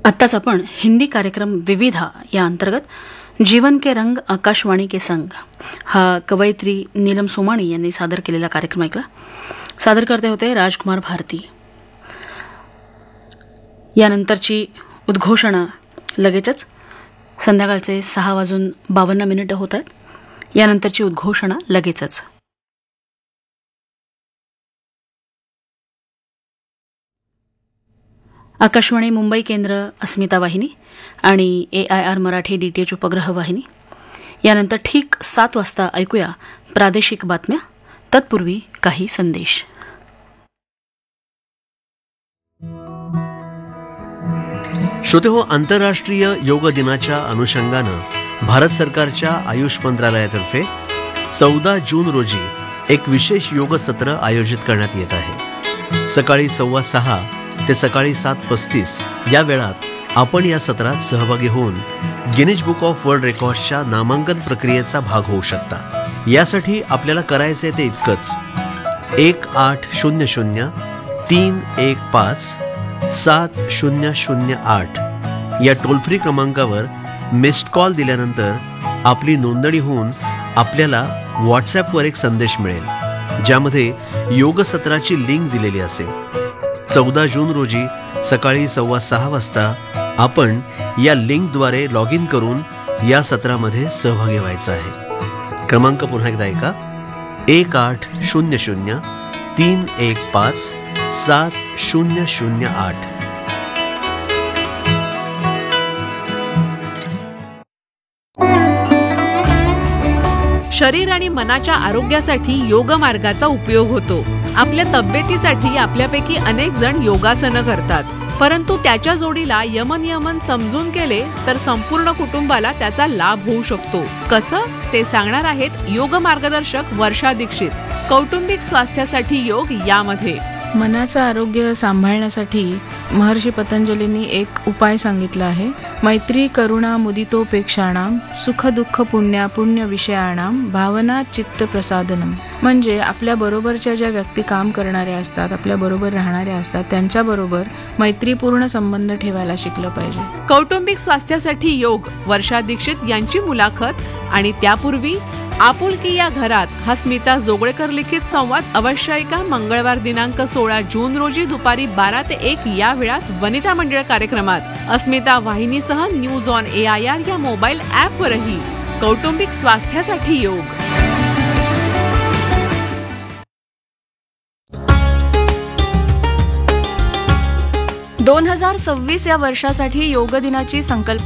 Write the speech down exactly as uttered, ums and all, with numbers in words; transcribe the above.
आत्ताच आपण हिंदी कार्यक्रम विविधा या अंतर्गत जीवन के रंग आकाशवाणी के संग हा कवयित्री नीलम सोमाणी यांनी सादर केलेला कार्यक्रम ऐकला. सादर करते होते राजकुमार भारती. यानंतरची उद्घोषणा लगेचच संध्याकाळचे सहा वाजून बावन्न मिनिटं होत आहेत. यानंतरची उद्घोषणा लगेचच. आकाशवाणी मुंबई केंद्र अस्मिता वाहिनी आणि ए I R Marathi D T H उपग्रह वाहिनी. यानंतर ठीक सात वाजता ऐकूया प्रादेशिक बातम्या. तत्पूर्वी काही संदेश. श्रोते हो, आंतरराष्ट्रीय योग दिनाच्या अनुषंगानं भारत सरकारच्या आयुष मंत्रालयातर्फे चौदा जून रोजी एक विशेष योग सत्र आयोजित करण्यात येत आहे. सकाळी सव्वा सहा ते सकाळी सात पस्तीस या वेळात आपण या सत्रात सहभागी होऊन गिनीज बुक ऑफ वर्ल्ड रेकॉर्ड्सच्या नामांकन प्रक्रियेचा भाग होऊ शकता. यासाठी आपल्याला करायचे ते इतकंच: एक आठ शून्य शून्य तीन एक पाच सात शून्य शून्य आठ या टोल फ्री क्रमांकावर मिस्ड कॉल दिल्यानंतर आपली नोंदणी होऊन आपल्याला व्हॉट्सॲपवर एक संदेश मिळेल ज्यामध्ये योग सत्राची लिंक दिलेली असेल. चौदा जून रोजी सकाळी सव्वा सहा वाजता आपण या लिंकद्वारे लॉग इन करून या सत्रामध्ये सहभागी व्हायचं आहे. क्रमांक पुन्हा एकदा ऐका: एक आठ शून्य शून्य तीन एक पाच सात शून्य शून्य आठ. शरीर आणि मनाच्या आरोग्यासाठी योग मार्गाचा उपयोग होतो. आपल्या तब्येतीसाठी आपल्यापैकी अनेक जण योगासनं करतात, परंतु त्याच्या जोडीला यमनियमन समजून केले तर संपूर्ण कुटुंबाला त्याचा लाभ होऊ शकतो. कसं ते सांगणार आहेत योग मार्गदर्शक वर्षा दीक्षित. कौटुंबिक स्वास्थ्यासाठी योग यामध्ये मनाचं आरोग्य सांभाळण्यासाठी महर्षी पतंजलींनी एक उपाय सांगितला आहे. मैत्री करुणा मुदितोपेक्षाणाम सुख दुःख पुण्या पुण्य विषयाणाम भावना चित्त प्रसादनम. म्हणजे आपल्या बरोबरच्या ज्या व्यक्ती काम करणाऱ्या असतात, आपल्या बरोबर राहणाऱ्या असतात, त्यांच्याबरोबर मैत्रीपूर्ण संबंध ठेवायला शिकलं पाहिजे. कौटुंबिक स्वास्थ्यासाठी योग वर्षा दीक्षित यांची मुलाखत. आणि त्यापूर्वी आपुलकी या घरात हा स्मिता जोगळेकर लिखित संवाद अवश्य ऐका. मंगळवार दिनांक सोळा जून रोजी दुपारी बारा ते एक या वेळात वनिता मंडळ कार्यक्रमात अस्मिता वाहिनीसह news on A I R या मोबाईल ॲपवरही कौटुंबिक स्वास्थ्यासाठी योग. दोन हजार सव्वीस या वर्षासाठी योग दिनाची संकल्पना